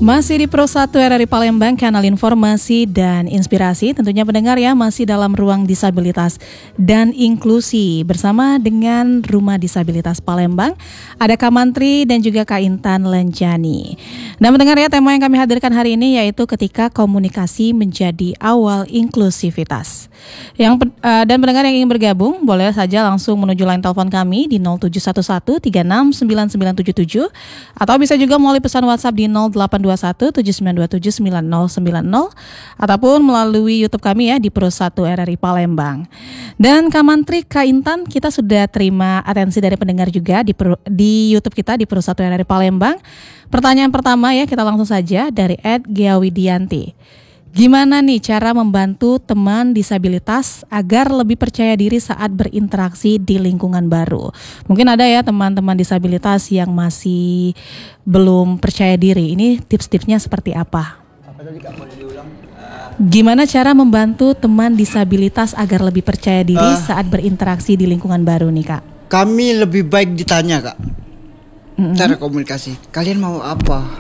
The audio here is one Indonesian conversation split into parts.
Masih di Pro 1 RRI Palembang, kanal informasi dan inspirasi. Tentunya pendengar ya, masih dalam ruang disabilitas dan inklusi bersama dengan Rumah Disabilitas Palembang. Ada Kak Mantri dan juga Kak Intan Lenjani. Dan pendengar ya, tema yang kami hadirkan hari ini yaitu ketika komunikasi menjadi awal inklusivitas. Dan pendengar yang ingin bergabung boleh saja langsung menuju line telepon kami di 0711 369977 atau bisa juga melalui pesan WhatsApp di 082179279090 ataupun melalui YouTube kami ya di Pro 1 RRI Palembang. Dan Kak Mantri, Kak Intan, kita sudah terima atensi dari pendengar juga di YouTube kita di Pro 1 RRI Palembang. Pertanyaan pertama ya, kita langsung saja dari @Giawidianti. Gimana nih cara membantu teman disabilitas agar lebih percaya diri saat berinteraksi di lingkungan baru? Mungkin ada ya teman-teman disabilitas yang masih belum percaya diri. Ini tips-tipsnya seperti apa? Gimana cara membantu teman disabilitas agar lebih percaya diri saat berinteraksi di lingkungan baru nih, Kak? Kami lebih baik ditanya, Kak. Cara komunikasi. Kalian mau apa?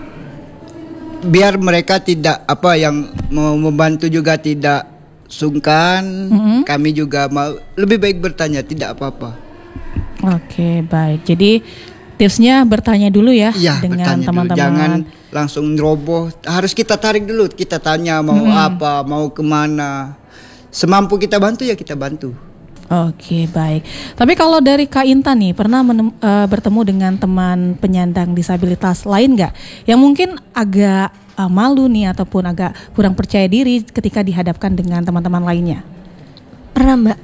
Biar mereka tidak yang mau membantu juga tidak sungkan. Kami juga mau lebih baik bertanya, tidak apa-apa. Oke, baik. Jadi tipsnya bertanya dulu ya, dengan teman-teman. Jangan langsung roboh. Harus kita tarik dulu. Kita tanya mau apa, mau kemana. Semampu kita bantu ya kita bantu. Oke, baik. Tapi kalau dari Kak Intan nih, pernah bertemu dengan teman penyandang disabilitas lain nggak? Yang mungkin agak malu nih ataupun agak kurang percaya diri ketika dihadapkan dengan teman-teman lainnya? Pernah, Mbak.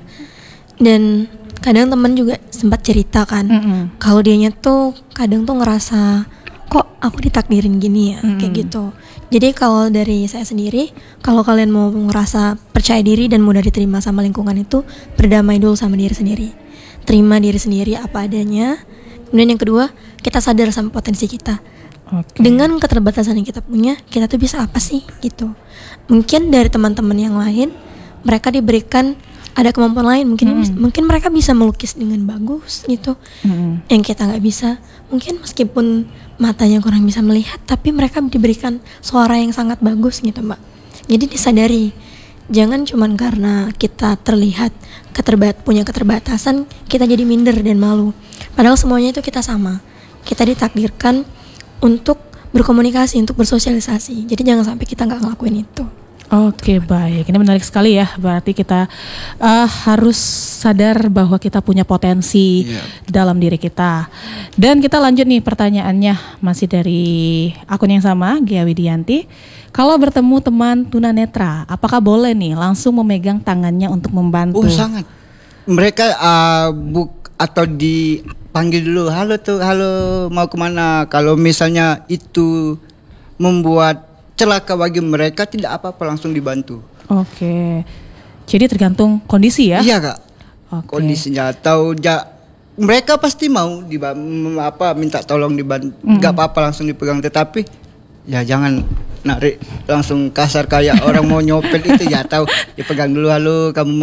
Dan kadang teman juga sempat cerita kan, kalau dianya tuh kadang tuh ngerasa kok aku ditakdirin gini ya, kayak gitu. Jadi kalau dari saya sendiri, kalau kalian mau ngerasa percaya diri dan mudah diterima sama lingkungan itu, berdamai dulu sama diri sendiri. Terima diri sendiri apa adanya. Kemudian yang kedua, kita sadar sama potensi kita. Dengan keterbatasan yang kita punya, kita tuh bisa apa sih gitu. Mungkin dari teman-teman yang lain, mereka diberikan ada kemampuan lain. Mungkin mereka bisa melukis dengan bagus gitu, yang kita nggak bisa. Mungkin meskipun matanya kurang bisa melihat, tapi mereka diberikan suara yang sangat bagus gitu, Mbak. Jadi disadari, jangan cuman karena kita terlihat punya keterbatasan, kita jadi minder dan malu. Padahal semuanya itu kita sama. Kita ditakdirkan untuk berkomunikasi, untuk bersosialisasi. Jadi jangan sampai kita nggak ngelakuin itu. Oke, baik. Ini menarik sekali ya. Berarti kita harus sadar bahwa kita punya potensi dalam diri kita. Dan kita lanjut nih pertanyaannya, masih dari akun yang sama, Giawidianti. Kalau bertemu teman tunanetra, apakah boleh nih langsung memegang tangannya untuk membantu? Sangat. Mereka atau dipanggil dulu, halo mau kemana? Kalau misalnya itu membuat celaka bagi mereka, tidak apa-apa, langsung dibantu. Oke. Jadi tergantung kondisi ya? Iya, Kak. Kondisinya atau mereka pasti mau minta tolong dibantu. Enggak apa-apa langsung dipegang, tetapi ya jangan narik langsung kasar kayak orang mau nyopet itu, ya tahu dipegang dulu, halo kamu